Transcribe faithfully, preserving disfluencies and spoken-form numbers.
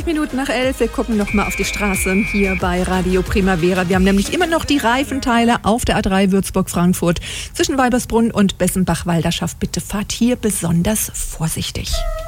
Minuten nach elf. Wir gucken noch mal auf die Straße hier bei Radio Primavera. Wir haben nämlich immer noch die Reifenteile auf der A drei Würzburg-Frankfurt zwischen Weibersbrunn und Bessenbach-Walderschaft. Bitte fahrt hier besonders vorsichtig.